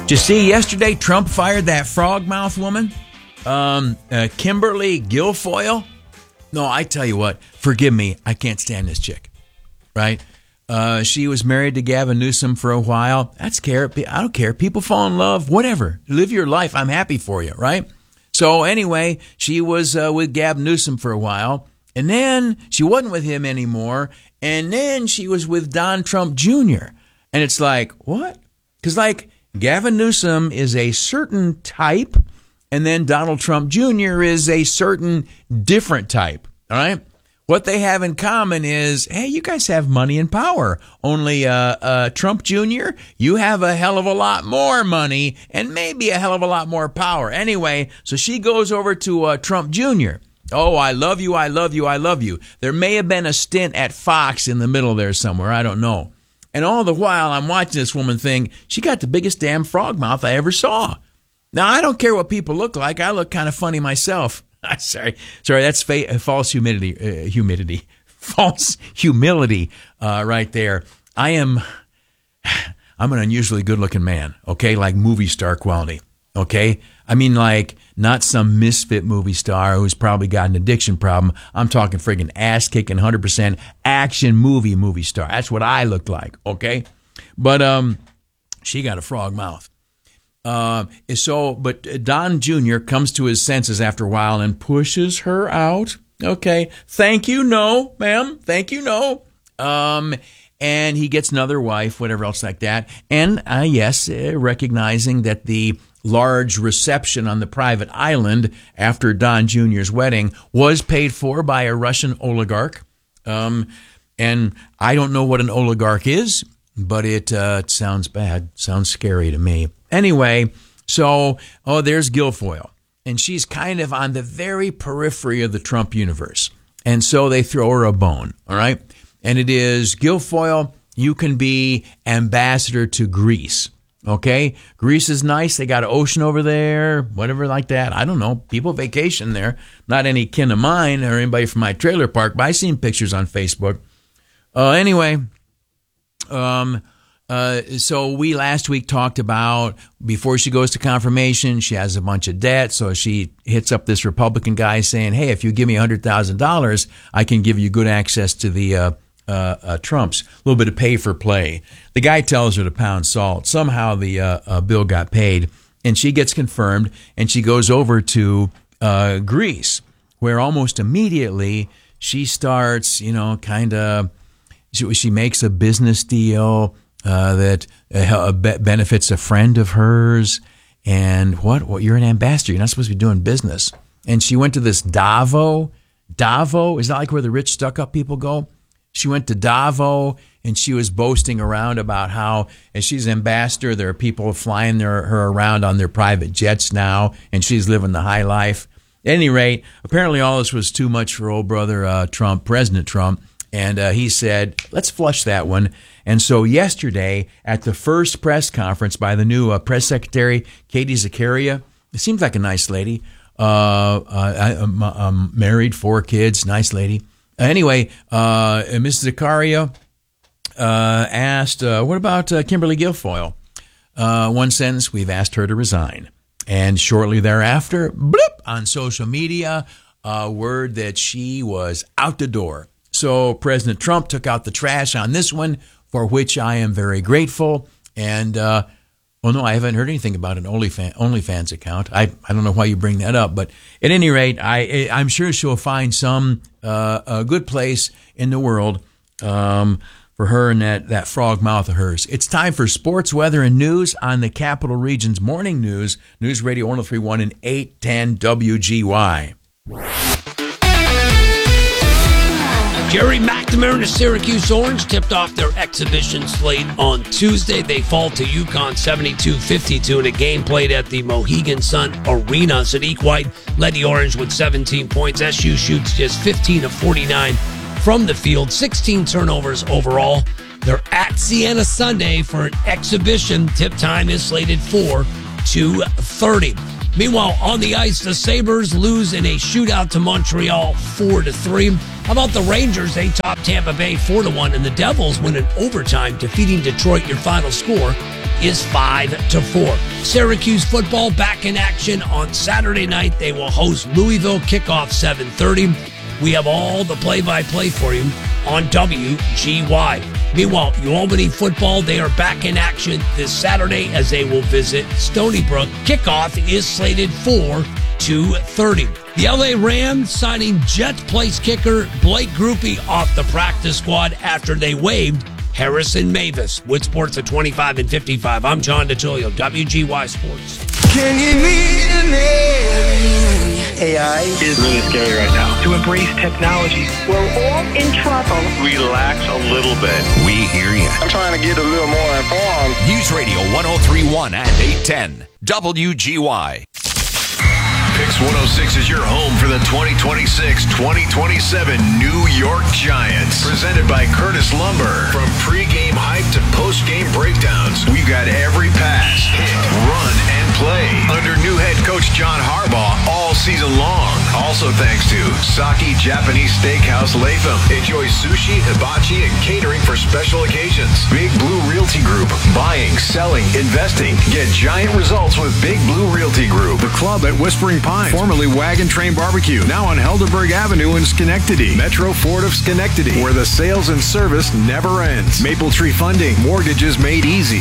Did you see yesterday Trump fired that frogmouth woman? Kimberly Guilfoyle? No, I tell you what, forgive me, I can't stand this chick, right? She was married to Gavin Newsom for a while. I don't care. People fall in love, whatever. Live your life. I'm happy for you, right? So anyway, she was with Gavin Newsom for a while, and then she wasn't with him anymore, and then she was with Don Trump Jr. And it's like, what? Because like Gavin Newsom is a certain type, and then Donald Trump Jr. is a certain different type, all right? What they have in common is, hey, you guys have money and power. Only Trump Jr., you have a hell of a lot more money and maybe a hell of a lot more power. Anyway, so she goes over to Trump Jr. Oh, I love you, I love you, I love you. There may have been a stint at Fox in the middle there somewhere. I don't know. And all the while I'm watching this woman thing, she got the biggest damn frog mouth I ever saw. Now, I don't care what people look like. I look kind of funny myself. Sorry, that's false humility. False humility right there. I'm an unusually good-looking man, okay? Like movie star quality, okay? I mean, like, not some misfit movie star who's probably got an addiction problem. I'm talking friggin' ass-kicking, 100% action movie star. That's what I look like, okay? But she got a frog mouth. But Don Jr. comes to his senses after a while and pushes her out. Okay. Thank you. No, ma'am. Thank you. No. And he gets another wife, whatever else like that. And, recognizing that the large reception on the private island after Don Jr.'s wedding was paid for by a Russian oligarch. And I don't know what an oligarch is, but it sounds bad. Sounds scary to me. Anyway, there's Guilfoyle, and she's kind of on the very periphery of the Trump universe. And so they throw her a bone, all right? And it is, Guilfoyle, you can be ambassador to Greece, okay? Greece is nice. They got an ocean over there, whatever like that. I don't know. People vacation there. Not any kin of mine or anybody from my trailer park, but I've seen pictures on Facebook. So we last week talked about before she goes to confirmation, she has a bunch of debt. So she hits up this Republican guy saying, hey, if you give me $100,000, I can give you good access to the Trumps, a little bit of pay for play. The guy tells her to pound salt. Somehow the bill got paid, and she gets confirmed, and she goes over to Greece, where almost immediately she starts, she makes a business deal that benefits a friend of hers. And what? You're an ambassador. You're not supposed to be doing business. And she went to this Davos. Davos, is that like where the rich stuck-up people go? She went to Davos, and she was boasting around about how, as she's ambassador, there are people flying her around on their private jets now, and she's living the high life. At any rate, apparently all this was too much for old brother Trump, President Trump. And he said, let's flush that one. And so yesterday, at the first press conference by the new press secretary, Katie Zakaria, it seems like a nice lady, married, 4 kids, nice lady. Anyway, Mrs. Zakaria asked, what about Kimberly Guilfoyle? One sentence, we've asked her to resign. And shortly thereafter, bloop, on social media, word that she was out the door. So President Trump took out the trash on this one, for which I am very grateful. And, I haven't heard anything about an OnlyFans account. I don't know why you bring that up. But at any rate, I'm sure she'll find some a good place in the world for her and that frog mouth of hers. It's time for sports, weather, and news on the Capital Region's Morning News, News Radio 103.1 and 810 WGY. Jerry McNamara and the Syracuse Orange tipped off their exhibition slate on Tuesday. They fall to UConn 72-52 in a game played at the Mohegan Sun Arena. Sadiq White led the Orange with 17 points. SU shoots just 15 of 49 from the field, 16 turnovers overall. They're at Siena Sunday for an exhibition. Tip time is slated for 2:30. Meanwhile, on the ice, the Sabres lose in a shootout to Montreal 4-3. How about the Rangers? They top Tampa Bay 4-1, and the Devils win in overtime, defeating Detroit. Your final score, is 5-4. Syracuse football back in action on Saturday night. They will host Louisville, kickoff 7:30. We have all the play-by-play for you on WGY. Meanwhile, Albany football, they are back in action this Saturday as they will visit Stony Brook. Kickoff is slated for 2:30. The LA Rams signing Jets place kicker Blake Grupe off the practice squad after they waived Harrison Mavis. Wood Sports at 25 and 55. I'm John DeTullio, WGY Sports. Can you meet me? AI is really scary right now. To embrace technology. We're all in trouble. Relax a little bit. We hear you. I'm trying to get a little more informed. News Radio 103.1 and 810. WGY. Pix 106 is your home for the 2026-2027 New York Giants. Presented by Curtis Lumber. From pregame hype to postgame breakdowns, we've got every pass, hit, run, and play under new head coach John Harbaugh all season long. Also thanks to Saki Japanese Steakhouse Latham. Enjoy sushi, hibachi, and catering for special occasions. Big Blue Realty Group. Buying, selling, investing. Get giant results with Big Blue Realty Group. The Club at Whispering Pines, formerly Wagon Train Barbecue, now on Helderberg Avenue in Schenectady. Metro Ford of Schenectady, where the sales and service never ends. Maple Tree Funding, mortgages made easy.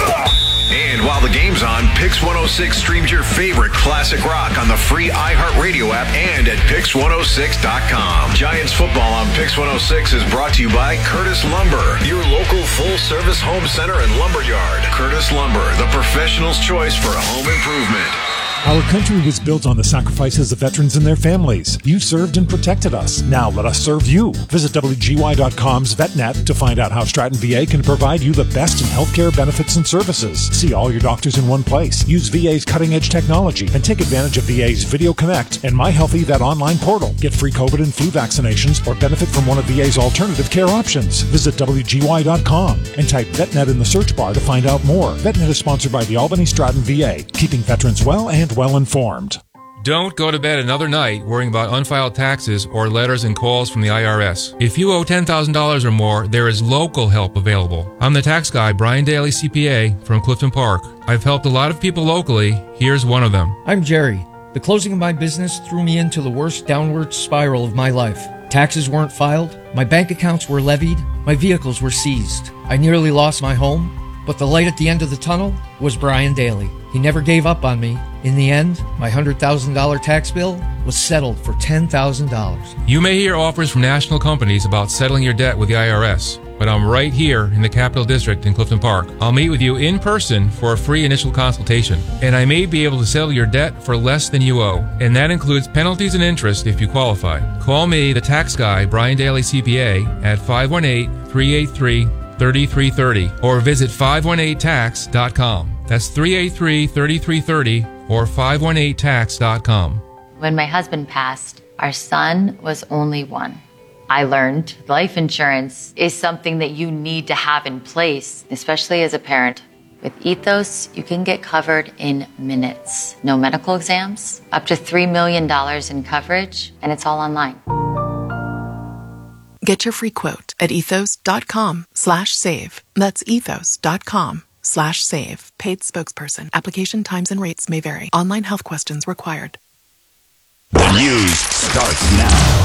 And while the game's on, Pix 106 streams your favorite classic rock on the free iHeartRadio app and at Pix106.com. Giants football on Pix 106 is brought to you by Curtis Lumber, your local full-service home center and lumberyard. Curtis Lumber, the professional's choice for home improvement. Our country was built on the sacrifices of veterans and their families. You served and protected us. Now let us serve you. Visit WGY.com's VetNet to find out how Stratton VA can provide you the best in healthcare benefits and services. See all your doctors in one place. Use VA's cutting-edge technology and take advantage of VA's Video Connect and My Healthy Vet online portal. Get free COVID and flu vaccinations or benefit from one of VA's alternative care options. Visit WGY.com and type VetNet in the search bar to find out more. VetNet is sponsored by the Albany Stratton VA, keeping veterans well and well informed. Don't go to bed another night worrying about unfiled taxes or letters and calls from the IRS. If you owe $10,000 or more, there is local help available. I'm the tax guy, Brian Daly, CPA, from Clifton Park. I've helped a lot of people locally. Here's one of them. I'm Jerry. The closing of my business threw me into the worst downward spiral of my life. Taxes weren't filed, my bank accounts were levied, my vehicles were seized. I nearly lost my home, but the light at the end of the tunnel was Brian Daly. He never gave up on me. In the end, my $100,000 tax bill was settled for $10,000. You may hear offers from national companies about settling your debt with the IRS, but I'm right here in the Capital District in Clifton Park. I'll meet with you in person for a free initial consultation, and I may be able to settle your debt for less than you owe, and that includes penalties and interest if you qualify. Call me, the tax guy, Brian Daly CPA, at 518-383-3330 or visit 518tax.com. That's 383-3330 or 518tax.com. When my husband passed, our son was only one. I learned life insurance is something that you need to have in place, especially as a parent. With Ethos, you can get covered in minutes. No medical exams, up to $3 million in coverage, and it's all online. Get your free quote at ethos.com/save. That's ethos.com/save. Paid spokesperson. Application times and rates may vary. Online health questions required. The news starts now.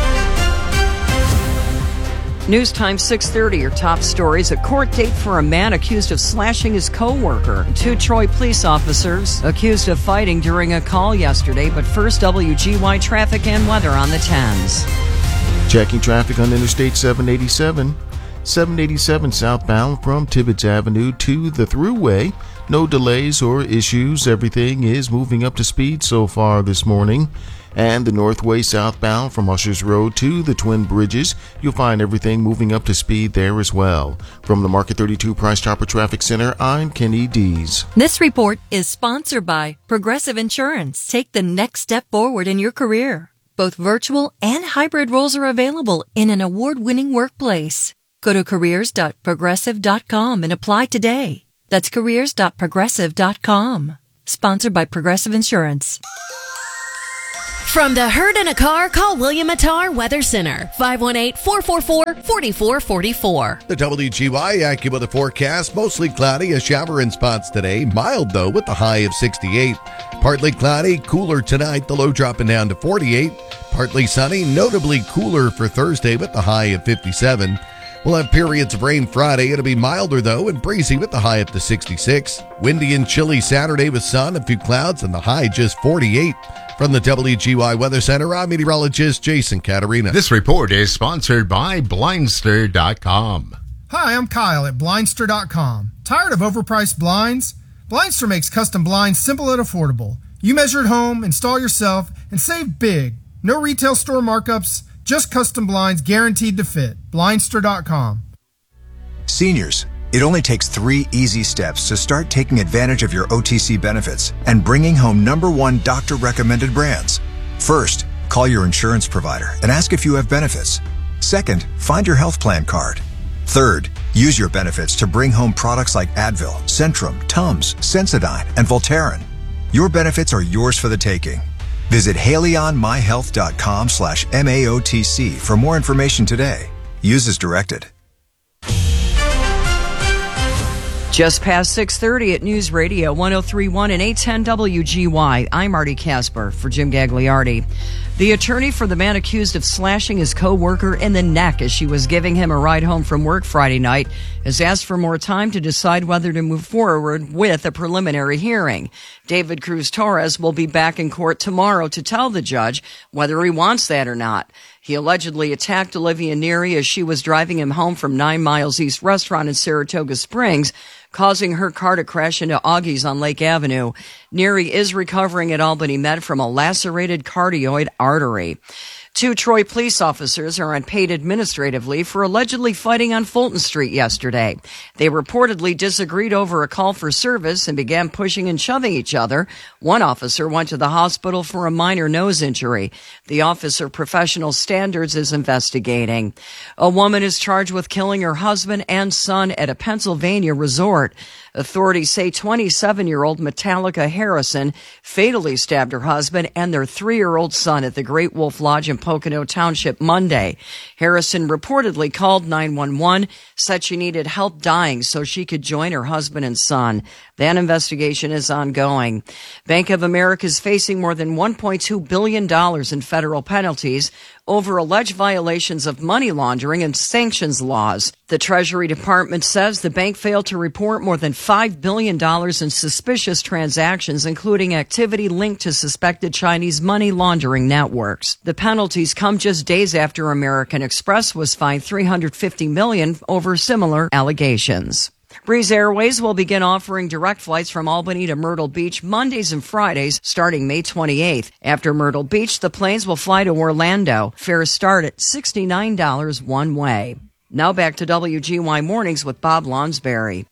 News time 6:30. Your top stories: a court date for a man accused of slashing his co-worker. 2 Troy police officers accused of fighting during a call yesterday. But first, WGY traffic and weather on the 10s. Checking traffic on Interstate 787. 787 southbound from Tibbetts Avenue to the Thruway. No delays or issues. Everything is moving up to speed so far this morning. And the Northway southbound from Ushers Road to the Twin Bridges. You'll find everything moving up to speed there as well. From the Market 32 Price Chopper Traffic Center, I'm Kenny Dees. This report is sponsored by Progressive Insurance. Take the next step forward in your career. Both virtual and hybrid roles are available in an award-winning workplace. Go to careers.progressive.com and apply today. That's careers.progressive.com. Sponsored by Progressive Insurance. From the herd in a car, call William Attar Weather Center, 518-444-4444. The WGY AccuWeather forecast, mostly cloudy, a shower in spots today. Mild, though, with the high of 68. Partly cloudy, cooler tonight, the low dropping down to 48. Partly sunny, notably cooler for Thursday with the high of 57. We'll have periods of rain Friday. It'll be milder, though, and breezy with the high up to 66. Windy and chilly Saturday with sun, a few clouds, and the high just 48. From the WGY Weather Center, I'm meteorologist Jason Caterina. This report is sponsored by Blindster.com. Hi, I'm Kyle at Blindster.com. Tired of overpriced blinds? Blindster makes custom blinds simple and affordable. You measure at home, install yourself, and save big. No retail store markups, just custom blinds guaranteed to fit. Blindster.com. Seniors, it only takes 3 easy steps to start taking advantage of your OTC benefits and bringing home #1 doctor-recommended brands. First, call your insurance provider and ask if you have benefits. Second, find your health plan card. Third, use your benefits to bring home products like Advil, Centrum, Tums, Sensodyne, and Voltaren. Your benefits are yours for the taking. Visit HaleyOnMyHealth.com/MAOTC for more information today. Use as directed. Just past 6:30 at News Radio 103.1 and 810 WGY. I'm Marty Casper for Jim Gagliardi. The attorney for the man accused of slashing his co-worker in the neck as she was giving him a ride home from work Friday night has asked for more time to decide whether to move forward with a preliminary hearing. David Cruz Torres will be back in court tomorrow to tell the judge whether he wants that or not. He allegedly attacked Olivia Neary as she was driving him home from 9 Miles East restaurant in Saratoga Springs, causing her car to crash into Augie's on Lake Avenue. Neary is recovering at Albany Med from a lacerated cardioid artery. 2 Troy police officers are on paid administrative leave for allegedly fighting on Fulton Street yesterday. They reportedly disagreed over a call for service and began pushing and shoving each other. One officer went to the hospital for a minor nose injury. The Office of Professional Standards is investigating. A woman is charged with killing her husband and son at a Pennsylvania resort. Authorities say 27-year-old Metallica Harrison fatally stabbed her husband and their 3-year-old son at the Great Wolf Lodge in Pocono Township Monday. Harrison reportedly called 911, said she needed help dying so she could join her husband and son. That investigation is ongoing. Bank of America is facing more than $1.2 billion in federal penalties over alleged violations of money laundering and sanctions laws. The Treasury Department says the bank failed to report more than $5 billion in suspicious transactions, including activity linked to suspected Chinese money laundering networks. The penalties come just days after American Express was fined $350 million over similar allegations. Breeze Airways will begin offering direct flights from Albany to Myrtle Beach Mondays and Fridays starting May 28th. After Myrtle Beach, the planes will fly to Orlando. Fares start at $69 one way. Now back to WGY Mornings with Bob Lonsberry.